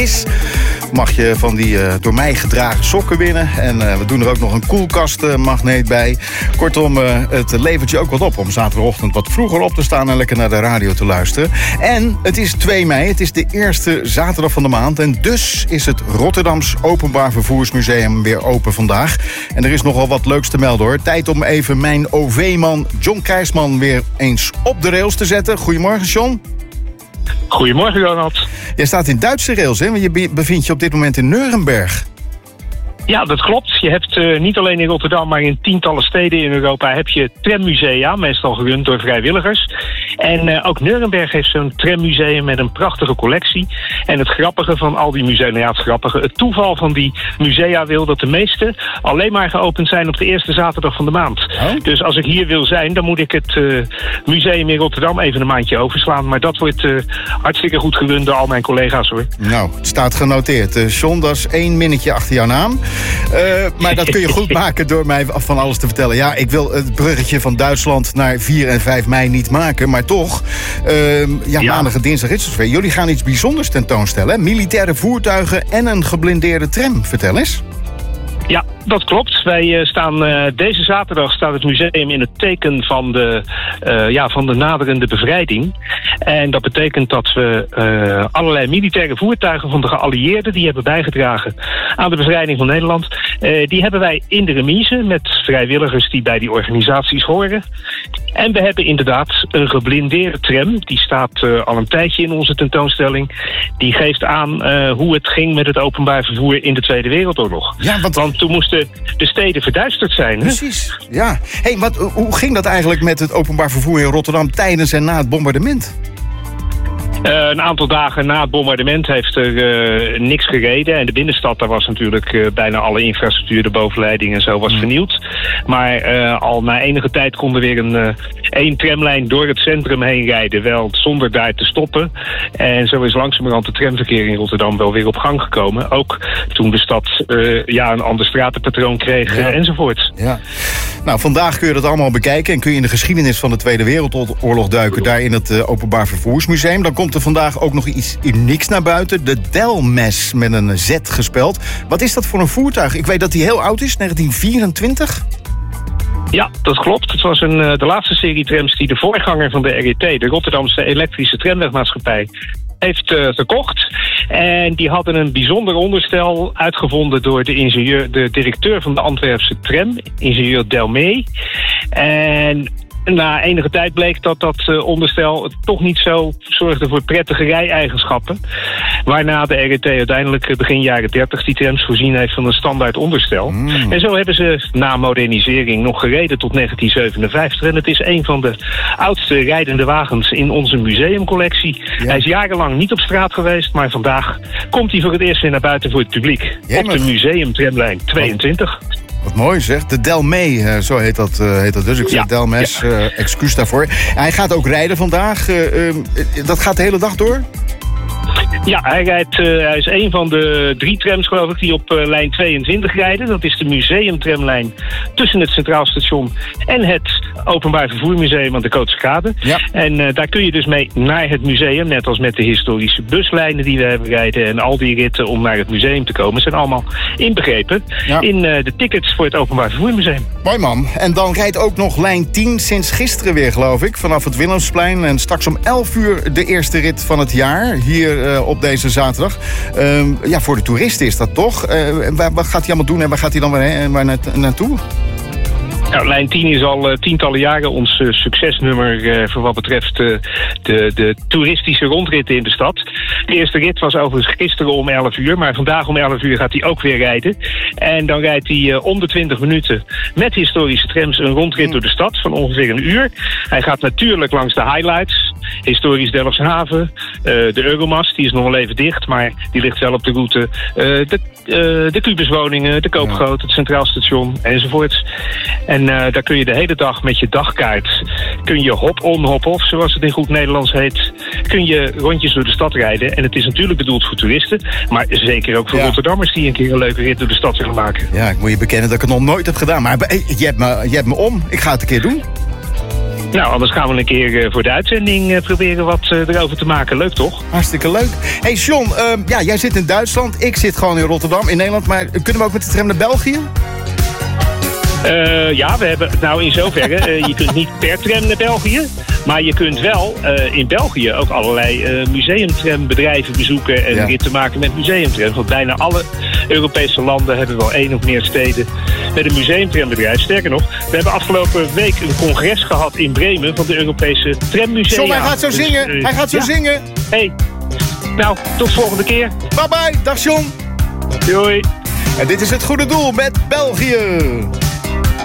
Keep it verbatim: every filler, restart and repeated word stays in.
is, mag je van die uh, door mij gedragen sokken winnen. En uh, we doen er ook nog een koelkastmagneet bij. Kortom, uh, het levert je ook wat op om zaterdagochtend wat vroeger op te staan en lekker naar de radio te luisteren. En het is twee mei, het is de eerste zaterdag van de maand. En dus is het Rotterdams Openbaar Vervoersmuseum weer open vandaag. En er is nogal wat leuks te melden hoor. Tijd om even mijn O V-man John Keijsman weer eens op de rails te zetten. Goedemorgen, John. Goedemorgen, Ronald. Jij staat in Duitse rails, hè? Want je bevindt je op dit moment in Nuremberg. Ja, dat klopt. Je hebt uh, niet alleen in Rotterdam, maar in tientallen steden in Europa heb je trammusea, meestal gerund door vrijwilligers. En uh, ook Nuremberg heeft zo'n trammuseum met een prachtige collectie. En het grappige van al die musea, nou ja, het grappige, het toeval van die musea wil dat de meeste alleen maar geopend zijn op de eerste zaterdag van de maand. Oh? Dus als ik hier wil zijn, dan moet ik het uh, museum in Rotterdam even een maandje overslaan. Maar dat wordt uh, hartstikke goed gerund door al mijn collega's, hoor. Nou, het staat genoteerd. Uh, John, dat is één minnetje achter jouw naam. Uh, maar dat kun je goed maken door mij van alles te vertellen. Ja, ik wil het bruggetje van Duitsland naar vier en vijf mei niet maken. Maar toch, uh, ja, ja, maandag en dinsdag is het zover. Jullie gaan iets bijzonders tentoonstellen. Hè? Militaire voertuigen en een geblindeerde tram. Vertel eens. Ja, dat klopt. Wij uh, staan uh, deze zaterdag staat het museum in het teken van de, uh, ja, van de naderende bevrijding. En dat betekent dat we uh, allerlei militaire voertuigen van de geallieerden die hebben bijgedragen aan de bevrijding van Nederland. Uh, die hebben wij in de remise met vrijwilligers die bij die organisaties horen. En we hebben inderdaad een geblindeerde tram. Die staat uh, al een tijdje in onze tentoonstelling. Die geeft aan uh, hoe het ging met het openbaar vervoer in de Tweede Wereldoorlog. Ja, want... want toen moesten de steden verduisterd zijn. Hè? Precies, ja. Hey, wat, hoe ging dat eigenlijk met het openbaar vervoer in Rotterdam tijdens en na het bombardement? Uh, een aantal dagen na het bombardement heeft er uh, niks gereden. En de binnenstad, daar was natuurlijk uh, bijna alle infrastructuur, de bovenleiding en zo was mm. vernield. Maar uh, al na enige tijd kon er weer een uh, één tramlijn door het centrum heen rijden. Wel zonder daar te stoppen. En zo is langzamerhand het tramverkeer in Rotterdam wel weer op gang gekomen. Ook toen de stad uh, ja, een ander stratenpatroon kreeg ja. uh, enzovoort. Ja. Nou, vandaag kun je dat allemaal bekijken en kun je in de geschiedenis van de Tweede Wereldoorlog duiken. Daar in het uh, Openbaar Vervoersmuseum. Dan komt er vandaag ook nog iets unieks naar buiten. De Delmes met een Z gespeld. Wat is dat voor een voertuig? Ik weet dat die heel oud is, negentien vierentwintig. Ja, dat klopt. Het was een, de laatste serie trams die de voorganger van de R E T, de Rotterdamse Elektrische Tramwegmaatschappij, heeft uh, gekocht. En die hadden een bijzonder onderstel uitgevonden door de ingenieur, de directeur van de Antwerpse tram, ingenieur Delmee. En na enige tijd bleek dat dat uh, onderstel toch niet zo zorgde voor prettige rij-eigenschappen. Waarna de R E T uiteindelijk begin jaren dertig die trams voorzien heeft van een standaard onderstel. Mm. En zo hebben ze na modernisering nog gereden tot negentien zevenenvijftig. En het is een van de oudste rijdende wagens in onze museumcollectie. Ja. Hij is jarenlang niet op straat geweest, maar vandaag komt hij voor het eerst weer naar buiten voor het publiek. Jee, maar... op de museumtramlijn tweeëntwintig. Wat mooi zeg. De Delmee, uh, zo heet dat, uh, heet dat dus. Ik zeg ja, Delmes, ja. uh, excuus daarvoor. Hij gaat ook rijden vandaag. Uh, uh, dat gaat de hele dag door? Ja, hij, rijdt, uh, hij is een van de drie trams, geloof ik, die op uh, lijn tweeëntwintig rijden. Dat is de museumtramlijn tussen het Centraal Station en het Openbaar Vervoermuseum aan de Kootskade. Ja. En uh, daar kun je dus mee naar het museum, net als met de historische buslijnen die we hebben rijden. En al die ritten om naar het museum te komen zijn allemaal inbegrepen ja. in uh, de tickets voor het Openbaar Vervoermuseum. Mooi man. En dan rijdt ook nog lijn tien sinds gisteren weer, geloof ik, vanaf het Willemsplein. En straks om elf uur de eerste rit van het jaar, hier uh, op deze zaterdag. Uh, ja, voor de toeristen is dat toch? Uh, waar, wat gaat hij allemaal doen en waar gaat hij dan weer waar naartoe? Nou, lijn tien is al uh, tientallen jaren ons uh, succesnummer uh, voor wat betreft uh, de, de toeristische rondritten in de stad. De eerste rit was overigens gisteren om elf uur, maar vandaag om elf uur gaat hij ook weer rijden. En dan rijdt hij uh, om de twintig minuten met historische trams een rondrit door de stad van ongeveer een uur. Hij gaat natuurlijk langs de highlights, historisch Delfshaven, uh, de Euromast, die is nog wel even dicht, maar die ligt wel op de route. Uh, de, uh, de Kubuswoningen, de Koopgoot, het Centraal Station enzovoort. En uh, daar kun je de hele dag met je dagkaart, kun je hop-on, hop-off, zoals het in goed Nederlands heet, kun je rondjes door de stad rijden. En het is natuurlijk bedoeld voor toeristen, maar zeker ook voor ja. Rotterdammers die een keer een leuke rit door de stad willen maken. Ja, ik moet je bekennen dat ik het nog nooit heb gedaan, maar je hebt me, je hebt me om. Ik ga het een keer doen. Nou, anders gaan we een keer uh, voor de uitzending uh, proberen wat uh, erover te maken. Leuk, toch? Hartstikke leuk. Hey John, uh, ja, jij zit in Duitsland. Ik zit gewoon in Rotterdam, in Nederland. Maar kunnen we ook met de tram naar België? Uh, ja, we hebben nou in zoverre, uh, je kunt niet per tram naar België, maar je kunt wel uh, in België ook allerlei uh, museumtrambedrijven bezoeken en ja. ritten maken met museumtrams. Want bijna alle Europese landen hebben wel één of meer steden met een museumtrambedrijf. Sterker nog, we hebben afgelopen week een congres gehad in Bremen van de Europese trammusea. John, hij gaat zo dus, zingen, uh, hij gaat zo ja. zingen. Hey, nou, tot volgende keer. Bye bye, dag John. Doei. En dit is Het Goede Doel met België.